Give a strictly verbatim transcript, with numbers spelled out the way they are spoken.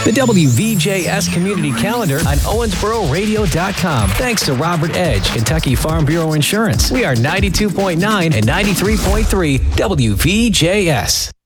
The W V J S Community Calendar on Owensboro Radio dot com. Thanks to Robert Edge, Kentucky Farm Bureau Insurance. We are ninety-two point nine and ninety-three point three W V J S.